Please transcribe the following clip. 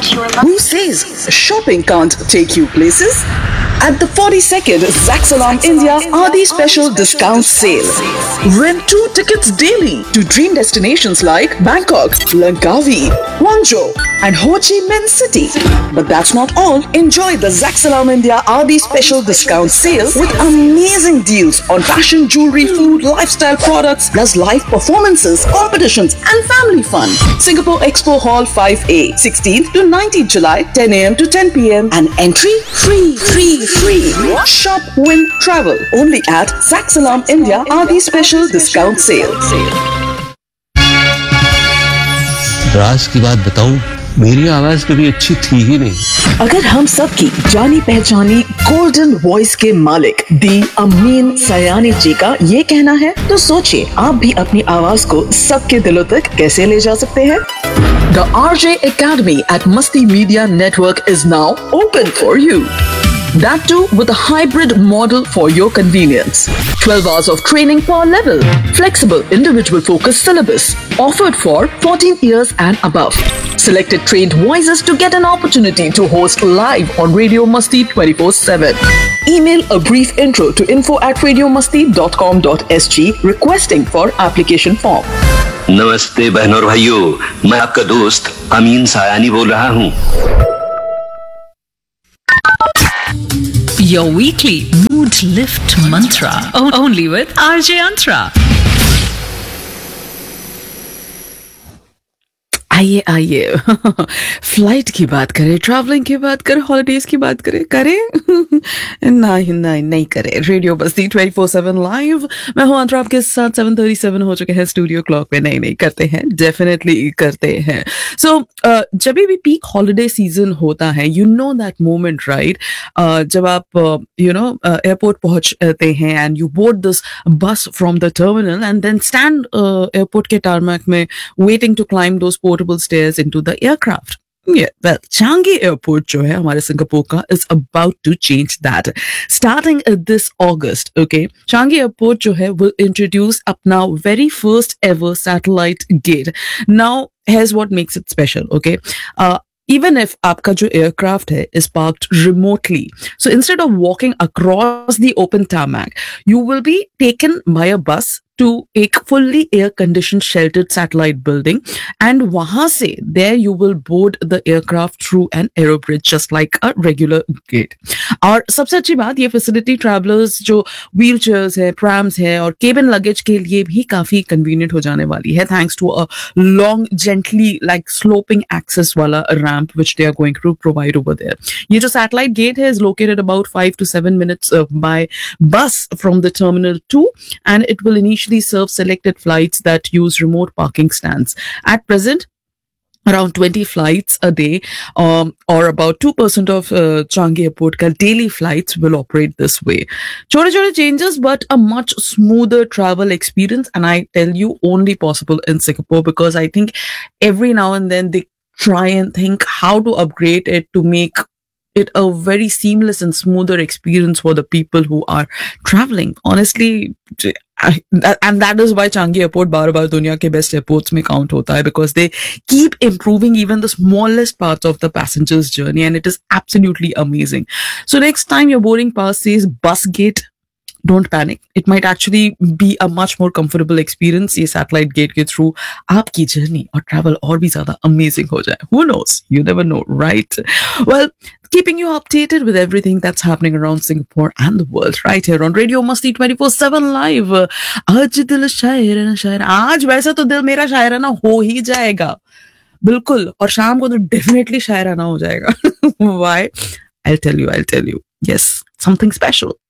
Who says shopping can't take you places? At the 42nd Zaxalam India Adi Special Discount Sale. Rent 2 tickets daily to dream destinations like Bangkok, Langkawi, Guangzhou and Ho Chi Minh City. But that's not all. Enjoy the Zaxalam India Adi Special Discount Sale with amazing deals on fashion, jewelry, food, lifestyle products, plus live performances, competitions and family fun. Singapore Expo Hall 5A, 16th to 19th July, 10 a.m. to 10 p.m. and entry free. Shop, win, travel. Only at Zaxalam India Adi Special Discount Sale. राज की बात बताऊं, मेरी आवाज कभी अच्छी थी ही नहीं। अगर हम सब की जानी पहचानी गोल्डन वॉइस के मालिक दी अमीन सयानी जी का ये कहना है, तो सोचिए आप भी अपनी आवाज को सबके दिलों तक कैसे ले जा सकते हैं। The RJ Academy at Masti Media Network is now open for you. That too with a hybrid model for your convenience. 12 hours of training per level. Flexible individual focused syllabus. Offered for 14 years and above. Selected trained voices to get an opportunity to host live on Radio Masti 24/7. Email a brief intro to info@radiomasti.com.sg requesting for application form. नमस्ते बहनों और भाइयों, मैं आपका दोस्त अमीन सायानी बोल रहा हूँ। Your weekly mood lift mantra, only with RJ Antra. आइए फ्लाइट की बात करें, ट्रैवलिंग की बात करें, हॉलिडेज की बात करें नहीं करें। रेडियो मस्ती 24/7 लाइव, मैं हूं अंतरा आपके साथ। 7:37 हो चुके हैं स्टूडियो क्लॉक पे। नहीं करते हैं, डेफिनेटली करते हैं। सो जब भी पीक हॉलिडे सीजन होता है, you know that moment right, जब आप एयरपोर्ट पहुंचते हैं एंड यू बोर्ड दिस बस from the terminal and then stand airport के टारमैक में waiting to climb those portable stairs into the aircraft. Yeah, well, Changi Airport जो है हमारे सिंगापुर का is about to change that. Starting this August, okay, Changi Airport जो है will introduce अपना very first ever satellite gate. Now, here's what makes it special, okay? Even if आपका जो aircraft है is parked remotely, so instead of walking across the open tarmac, you will be taken by a bus to एक fully air-conditioned sheltered satellite building, and वहाँ से there you will board the aircraft through an aerobridge just like a regular gate. और सबसे अच्छी बात, ये facility travelers जो wheelchairs है, prams है और cabin luggage के लिए भी काफी convenient हो जाने वाली है, thanks to a long, gently like sloping access वाला ramp which they are going to provide over there. ये जो satellite gate है is located about 5 to 7 minutes by bus from the terminal 2, and it will initially serve selected flights that use remote parking stands. At present, around 20 flights a day, or about 2% of Changi Airport ka daily flights will operate this way. Chode changes, but a much smoother travel experience, and I tell you, only possible in Singapore, because I think every now and then they try and think how to upgrade it to make it a very seamless and smoother experience for the people who are traveling. Honestly, and that is why Changi Airport बार-बार दुनिया के best airports में count होता है, because they keep improving even the smallest parts of the passenger's journey, and it is absolutely amazing. So next time your boarding pass says bus gate, don't panic. It might actually be a much more comfortable experience. ये satellite gate के through आपकी journey और travel और भी ज़्यादा amazing हो जाए. Who knows? You never know, right? Well, keeping you updated with everything that's happening around Singapore and the world right here on Radio Masti 24/7 live. आज दिल शायराना शायर, आज वैसे तो दिल मेरा शायराना हो ही जाएगा बिल्कुल, और शाम को तो definitely शायराना हो जाएगा. Why? I'll tell you. Yes, something special